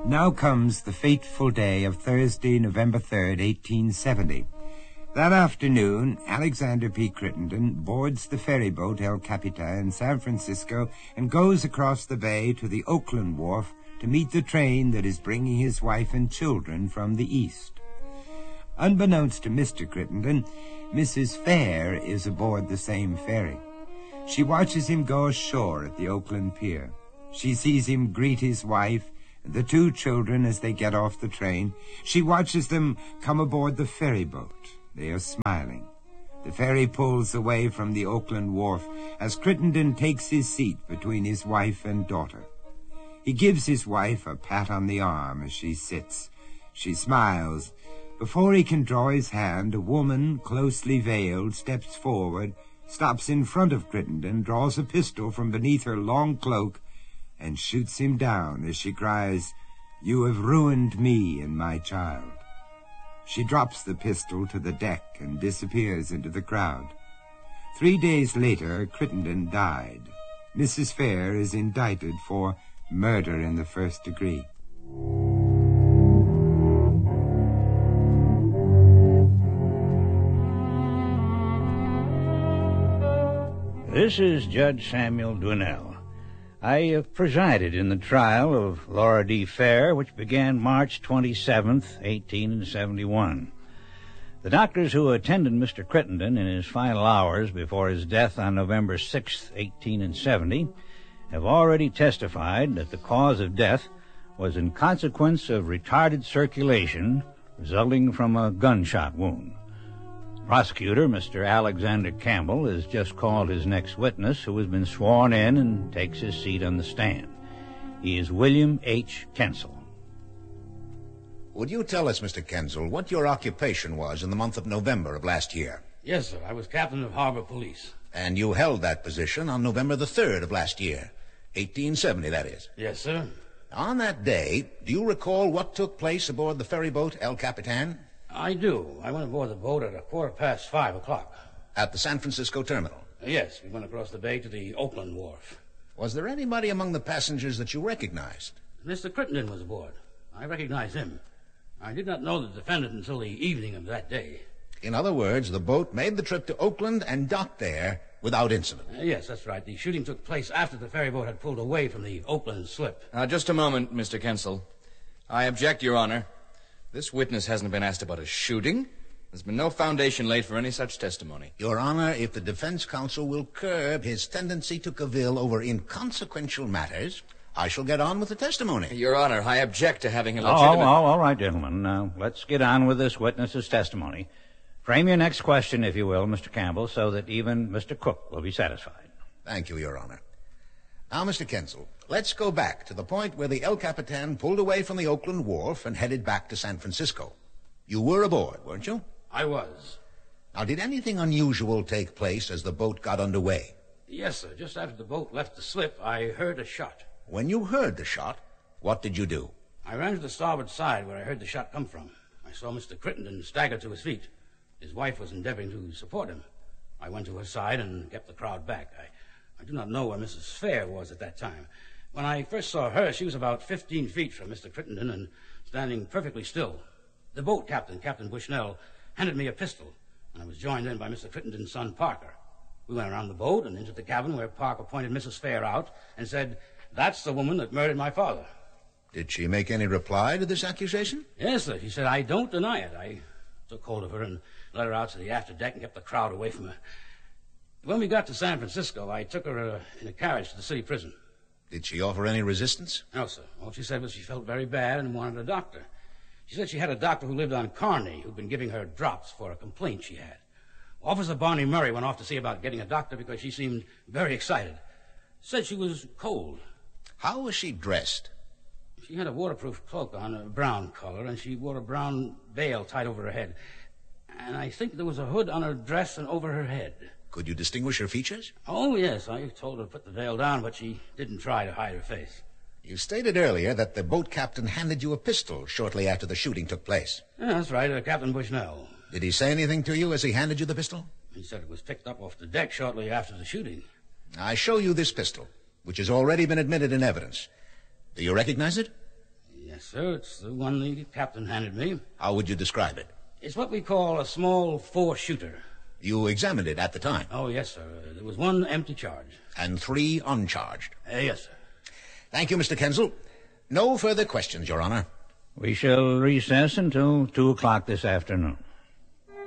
Now comes the fateful day of Thursday, November 3rd, 1870. That afternoon, Alexander P. Crittenden boards the ferryboat El Capitan in San Francisco and goes across the bay to the Oakland wharf to meet the train that is bringing his wife and children from the east. Unbeknownst to Mr. Crittenden, Mrs. Fair is aboard the same ferry. She watches him go ashore at the Oakland pier. She sees him greet his wife and the two children as they get off the train. She watches them come aboard the ferryboat. They are smiling. The ferry pulls away from the Oakland wharf as Crittenden takes his seat between his wife and daughter. He gives his wife a pat on the arm as she sits. She smiles. Before he can draw his hand, a woman, closely veiled, steps forward, stops in front of Crittenden, draws a pistol from beneath her long cloak, and shoots him down as she cries, "You have ruined me and my child." She drops the pistol to the deck and disappears into the crowd. 3 days later, Crittenden died. Mrs. Fair is indicted for murder in the first degree. This is Judge Samuel Dwinell. I presided in the trial of Laura D. Fair, which began March 27th, 1871. The doctors who attended Mr. Crittenden in his final hours before his death on November 6th, 1870, have already testified that the cause of death was in consequence of retarded circulation resulting from a gunshot wound. Prosecutor, Mr. Alexander Campbell, has just called his next witness, who has been sworn in and takes his seat on the stand. He is William H. Kensel. Would you tell us, Mr. Kensel, what your occupation was in the month of November of last year? Yes, sir. I was captain of harbor police. And you held that position on November the 3rd of last year, 1870, that is. Yes, sir. On that day, do you recall what took place aboard the ferryboat El Capitan? I do. I went aboard the boat at 5:15. At the San Francisco terminal? Yes, we went across the bay to the Oakland wharf. Was there anybody among the passengers that you recognized? Mr. Crittenden was aboard. I recognized him. I did not know the defendant until the evening of that day. In other words, the boat made the trip to Oakland and docked there without incident. Yes, that's right. The shooting took place after the ferryboat had pulled away from the Oakland slip. Just a moment, Mr. Kensel. I object, Your Honor. This witness hasn't been asked about a shooting. There's been no foundation laid for any such testimony. Your Honor, if the defense counsel will curb his tendency to cavil over inconsequential matters, I shall get on with the testimony. Your Honor, I object to having a legitimate... All right, gentlemen. Now, let's get on with this witness's testimony. Frame your next question, if you will, Mr. Campbell, so that even Mr. Cook will be satisfied. Thank you, Your Honor. Now, Mr. Kensel, let's go back to the point where the El Capitan pulled away from the Oakland wharf and headed back to San Francisco. You were aboard, weren't you? I was. Now, did anything unusual take place as the boat got underway? Yes, sir. Just after the boat left the slip, I heard a shot. When you heard the shot, what did you do? I ran to the starboard side where I heard the shot come from. I saw Mr. Crittenden stagger to his feet. His wife was endeavoring to support him. I went to her side and kept the crowd back. I do not know where Mrs. Fair was at that time. When I first saw her, she was about 15 feet from Mr. Crittenden and standing perfectly still. The boat captain, Captain Bushnell, handed me a pistol, and I was joined in by Mr. Crittenden's son, Parker. We went around the boat and into the cabin where Parker pointed Mrs. Fair out and said, "That's the woman that murdered my father." Did she make any reply to this accusation? Yes, sir. She said, "I don't deny it." I took hold of her and led her out to the afterdeck and kept the crowd away from her. When we got to San Francisco, I took her in a carriage to the city prison. Did she offer any resistance? No, sir. All she said was she felt very bad and wanted a doctor. She said she had a doctor who lived on Kearny who'd been giving her drops for a complaint she had. Officer Barney Murray went off to see about getting a doctor because she seemed very excited. Said she was cold. How was she dressed? She had a waterproof cloak on, a brown color, and she wore a brown veil tied over her head. And I think there was a hood on her dress and over her head. Could you distinguish her features? Oh, yes. I told her to put the veil down, but she didn't try to hide her face. You stated earlier that the boat captain handed you a pistol shortly after the shooting took place. Yeah, that's right, Captain Bushnell. Did he say anything to you as he handed you the pistol? He said it was picked up off the deck shortly after the shooting. I show you this pistol, which has already been admitted in evidence. Do you recognize it? Yes, sir. It's the one the captain handed me. How would you describe it? It's what we call a small four-shooter. You examined it at the time. Oh, yes, sir. There was one empty charge. And 3 uncharged. Yes, sir. Thank you, Mr. Kensel. No further questions, Your Honor. We shall recess until 2 o'clock this afternoon.